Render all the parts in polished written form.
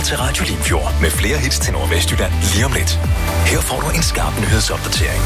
til Radio Limfjord med flere hits til Nordvestjylland lige om lidt. Her får du en skarp nyhedsopdatering.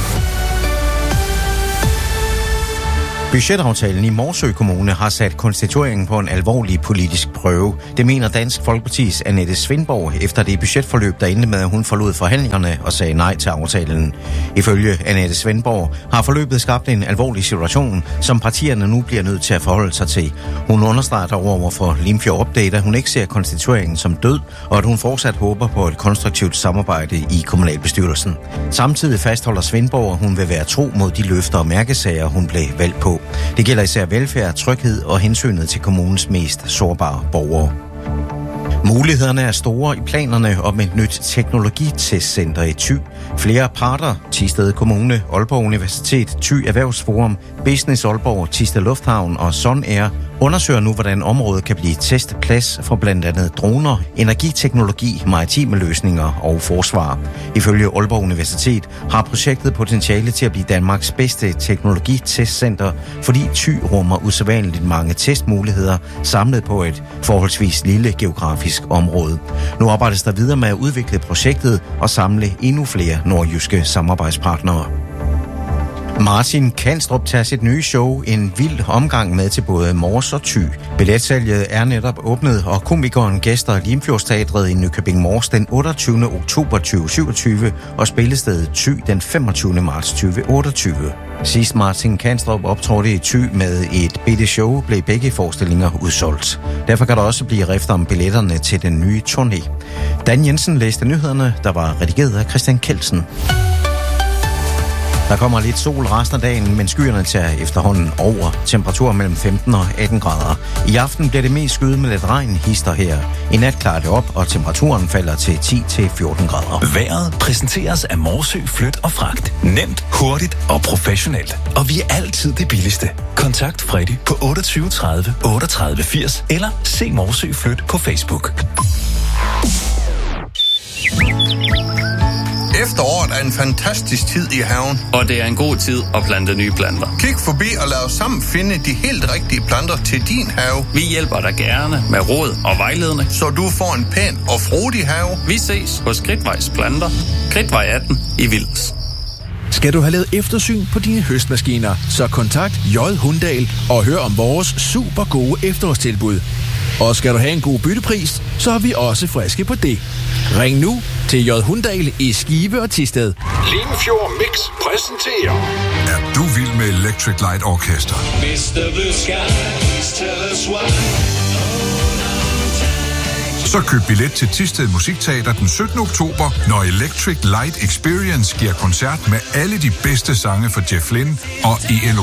Budgetaftalen i Morsø Kommune har sat konstitueringen på en alvorlig politisk prøve. Det mener Dansk Folkepartis Annette Svendborg efter det budgetforløb, der endte med, at hun forlod forhandlingerne og sagde nej til aftalen. Ifølge Annette Svendborg har forløbet skabt en alvorlig situation, som partierne nu bliver nødt til at forholde sig til. Hun understreger dog over for Limfjord Update, at hun ikke ser konstitueringen som død, og at hun fortsat håber på et konstruktivt samarbejde i kommunalbestyrelsen. Samtidig fastholder Svendborg, at hun vil være tro mod de løfter og mærkesager, hun blev valgt på. Det gælder især velfærd, tryghed og hensynet til kommunens mest sårbare borgere. Mulighederne er store i planerne om et nyt teknologitestcenter i Thy. Flere parter, Thisted Kommune, Aalborg Universitet, Thy Erhvervsforum, Business Aalborg, Thisted Lufthavn og Sun Air undersøger nu, hvordan området kan blive testplads for blandt andet droner, energiteknologi, maritime løsninger og forsvar. Ifølge Aalborg Universitet har projektet potentiale til at blive Danmarks bedste teknologitestcenter, fordi Thy rummer usædvanligt mange testmuligheder samlet på et forholdsvis lille geografisk område. Nu arbejdes der videre med at udvikle projektet og samle endnu flere nordjyske samarbejdspartnere. Martin Kanstrup tager sit nye show En vild omgang med til både Mors og Thy. Billetsalget er netop åbnet, og komikeren gæster Limfjordsteatret i Nykøbing Mors den 28. oktober 2027 og spillestedet Thy den 25. marts 2028. Sidst Martin Kanstrup optrådte i Thy med et bitte show, blev begge forestillinger udsolgt. Derfor kan der også blive rift om billetterne til den nye turné. Dan Jensen læste nyhederne, der var redigeret af Christian Kelsen. Der kommer lidt sol resten af dagen, men skyerne tager efterhånden over. Temperaturer mellem 15 og 18 grader. I aften bliver det mest skyet med lidt regn, hister her. I nat klarer det op, og temperaturen falder til 10-14 grader. Vejret præsenteres af Morsø Flyt og Fragt. Nemt, hurtigt og professionelt. Og vi er altid det billigste. Kontakt Freddy på 28 30 38 80 eller se Morsø Flyt på Facebook. Efteråret er en fantastisk tid i haven. Og det er en god tid at plante nye planter. Kig forbi og lad os sammen finde de helt rigtige planter til din have. Vi hjælper dig gerne med råd og vejledning, så du får en pæn og frodig have. Vi ses hos Kridtvejs Planter. Kridtvej 18 i Vilders. Skal du have lavet eftersyn på dine høstmaskiner, så kontakt J. Hundahl og hør om vores super gode efterårstilbud. Og skal du have en god byttepris, så er vi også friske på det. Ring nu til J. Hundahl i Skive og Thisted. Limfjord Mix præsenterer. Er du vild med Electric Light Orchestra? Så køb billet til Thisted Musikteater den 17. oktober, når Electric Light Experience giver koncert med alle de bedste sange fra Jeff Lynne og ELO.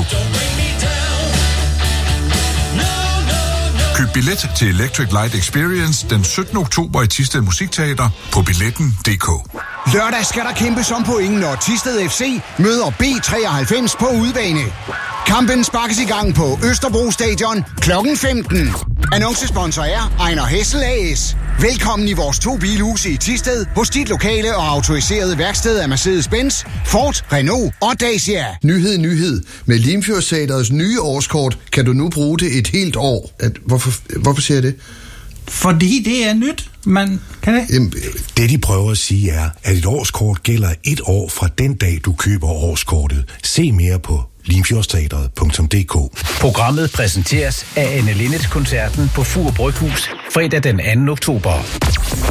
Køb billet til Electric Light Experience den 17. oktober i Thisted Musikteater på billetten.dk. Lørdag skal der kæmpes om point, når Thisted FC møder B93 på udebane. Kampen sparkes i gang på Østerbro Stadion kl. 15. Annoncesponsor er Ejner Hessel A/S. Velkommen i vores 2 bilhuse i Thisted hos dit lokale og autoriserede værksted af Mercedes-Benz, Ford, Renault og Dacia. Nyhed. Med Limfjordsteatrets nye årskort kan du nu bruge det et helt år. Hvorfor siger jeg det? Fordi det er nyt, man kan det? Jamen, det de prøver at sige er, at et årskort gælder 1 år fra den dag, du køber årskortet. Se mere på limfjordsteatret.dk. Programmet præsenteres af Anne Linnets koncerten på Fur Bryghus fredag den 2. oktober.